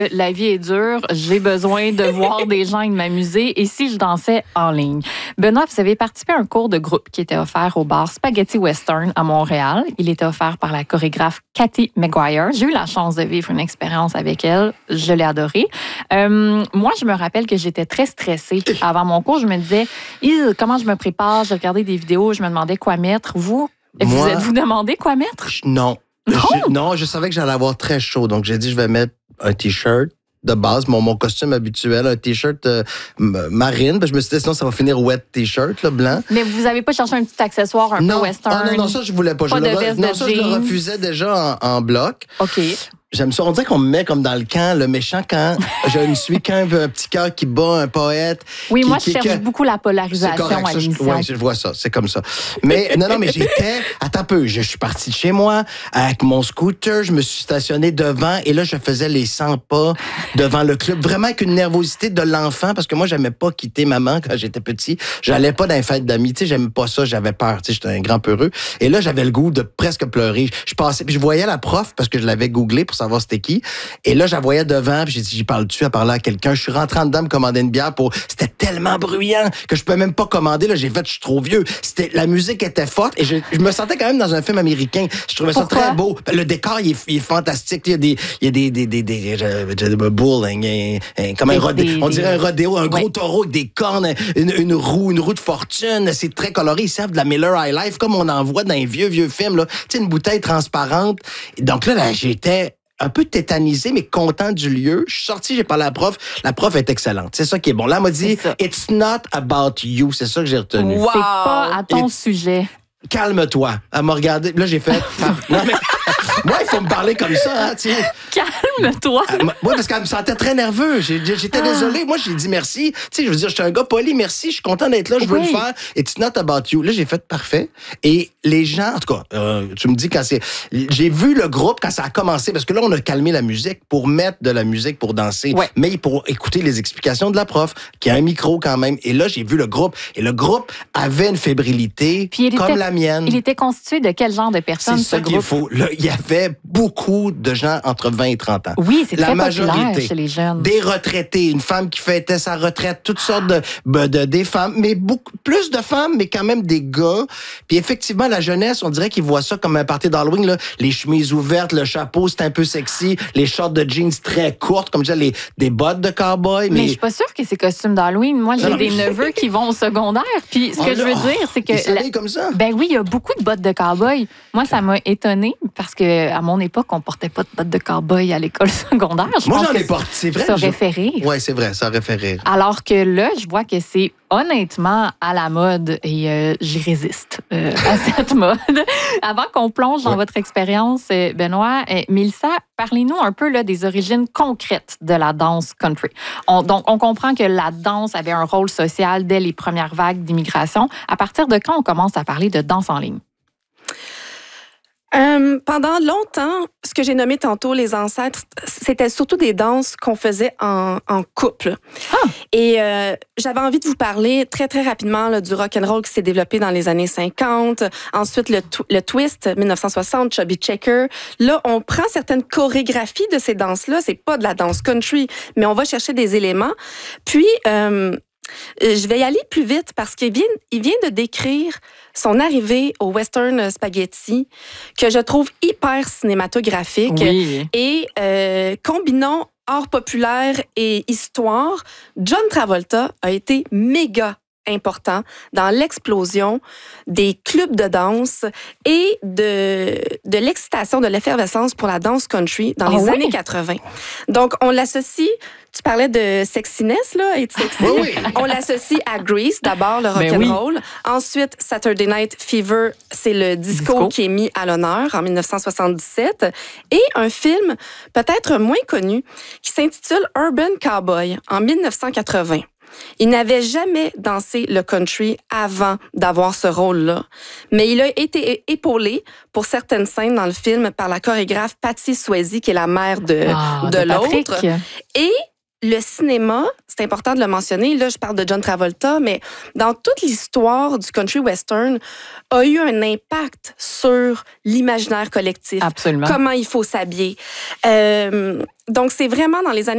La vie est dure, j'ai besoin de voir des gens et de m'amuser. Et si je dansais en ligne? Benoît, vous avez participé à un cours de groupe qui était offert au bar Spaghetti Western à Montréal. Il était offert par la chorégraphe Cathy McGuire. J'ai eu la chance de vivre une expérience avec elle. Je l'ai adorée. Moi, je me rappelle que j'étais très stressée. Avant mon cours, je me disais, comment je me prépare? Je regardais des vidéos, je me demandais quoi mettre. Vous êtes-vous demandé quoi mettre? Non. Je savais que j'allais avoir très chaud. Donc, j'ai dit, je vais mettre un T-shirt de base, mon costume habituel, un T-shirt marine. Je me suis dit, sinon, ça va finir wet T-shirt, là, blanc. Mais vous n'avez pas cherché un petit accessoire un peu western? Non, ça, je voulais pas. Pas de veste de ça, je le refusais déjà en bloc. OK. J'aime ça. On dirait qu'on me met comme dans le camp, le méchant camp. Je ne suis qu'un petit cœur qui bat un poète. Oui, moi, je cherche beaucoup la polarisation à l'émission. Oui, je vois ça. C'est comme ça. Mais non, mais j'étais... Attends un peu. Je suis parti de chez moi avec mon scooter. Je me suis stationné devant et là, je faisais les 100 pas devant le club. Vraiment avec une nervosité de l'enfant parce que moi, j'aimais pas quitter maman quand j'étais petit. J'allais pas dans les fêtes d'amis. Tu sais, j'aimais pas ça. J'avais peur. Tu sais, j'étais un grand peureux. Et là, j'avais le goût de presque pleurer. Je passais, puis je voyais la prof parce que je l'avais googlé pour savoir c'était qui. Et là, je la voyais devant, puis j'ai dit, j'y parle-tu? Elle parlait à quelqu'un. Je suis rentré en dedans me commander une bière C'était tellement bruyant que je pouvais même pas commander. Là, j'ai fait, je suis trop vieux. La musique était forte et je me sentais quand même dans un film américain. Je trouvais ça très beau. Le décor, il est fantastique. Il y a des bowling, comme un rodéo. On dirait un rodéo, un gros taureau avec des cornes, une roue de fortune. C'est très coloré. Ils servent de la Miller High Life comme on en voit dans les vieux films, là. Tu sais, une bouteille transparente. Donc là, j'étais un peu tétanisé, mais content du lieu. Je suis sorti, j'ai parlé à la prof. La prof est excellente. C'est ça qui est bon. Là, elle m'a dit, it's not about you. C'est ça que j'ai retenu. Wow. C'est pas à ton sujet. Calme-toi. Elle m'a regardé. Là, j'ai fait... Non, mais... Moi, il faut me parler comme ça, hein, tu sais. Calme-toi. Moi, parce qu'elle me sentait très nerveux. J'étais désolé. Moi, j'ai dit merci. Tu sais, je veux dire, je suis un gars poli. Merci, je suis content d'être là. Je veux le faire. It's not about you. Là, j'ai fait parfait. Et les gens, en tout cas, tu me dis quand c'est... J'ai vu le groupe quand ça a commencé, parce que là, on a calmé la musique pour mettre de la musique pour danser, mais pour écouter les explications de la prof, qui a un micro quand même. Et là, j'ai vu le groupe. Et le groupe avait une fébrilité comme la mienne. Il était constitué de quel genre de personnes, ce groupe? C'est ça qu'il faut. Là, il y avait beaucoup de gens entre 20 et 30 ans. Oui, c'est très majorité, populaire chez les jeunes. Des retraités, une femme qui fêtait sa retraite, toutes sortes des femmes, mais beaucoup plus de femmes, mais quand même des gars. Puis effectivement, la jeunesse, on dirait qu'ils voient ça comme un party d'Halloween, là. Les chemises ouvertes, le chapeau, c'est un peu sexy, les shorts de jeans très courtes, comme je disais, des bottes de cowboy. Mais je suis pas sûre que c'est costume d'Halloween. Moi, j'ai des neveux qui vont au secondaire. Puis ce que je veux dire, c'est que... comme ça? Ben oui, il y a beaucoup de bottes de cowboy. Moi, ça m'a étonnée parce que à mon époque, on portait pas de bottes de cowboy à l'école secondaire. Moi, j'en ai porté, c'est vrai. Ça aurait fait rire. Oui, c'est vrai, ça aurait fait rire. Alors que là, je vois que c'est honnêtement à la mode et j'y résiste à cette mode. Avant qu'on plonge dans votre expérience, Benoît, Mélissa, parlez-nous un peu là, des origines concrètes de la danse country. Donc, on comprend que la danse avait un rôle social dès les premières vagues d'immigration. À partir de quand on commence à parler de danse en ligne? Pendant longtemps, ce que j'ai nommé tantôt, les ancêtres, c'était surtout des danses qu'on faisait en couple. Ah. Et j'avais envie de vous parler très, très rapidement là, du rock'n'roll qui s'est développé dans les années 50. Ensuite, le twist, 1960, Chubby Checker. Là, on prend certaines chorégraphies de ces danses-là. C'est pas de la danse country, mais on va chercher des éléments. Puis... je vais y aller plus vite parce qu'il vient de décrire son arrivée au Western Spaghetti que je trouve hyper cinématographique. Oui. Et combinons art populaire et histoire, John Travolta a été méga important dans l'explosion des clubs de danse et de l'excitation, de l'effervescence pour la danse country dans les années 80. Donc, on l'associe, tu parlais de sexiness, là, être sexy. Oui. On l'associe à Grease, d'abord, le rock'n'roll. Ensuite, Saturday Night Fever, c'est le disco qui est mis à l'honneur en 1977. Et un film peut-être moins connu qui s'intitule Urban Cowboy en 1980. Il n'avait jamais dansé le country avant d'avoir ce rôle-là, mais il a été épaulé pour certaines scènes dans le film par la chorégraphe Patty Swayze, qui est la mère de l'autre. Et le cinéma, c'est important de le mentionner, là je parle de John Travolta, mais dans toute l'histoire du country western, a eu un impact sur l'imaginaire collectif. Absolument. Comment il faut s'habiller. Donc c'est vraiment dans les années